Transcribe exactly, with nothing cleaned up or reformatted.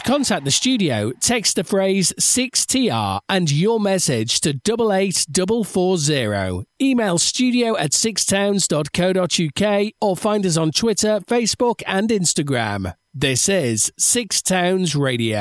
To contact the studio, text the phrase six T R and your message to double eight double four zero. Email studio at sixtowns dot co dot uk or find us on Twitter, Facebook and Instagram. This is Six Towns Radio.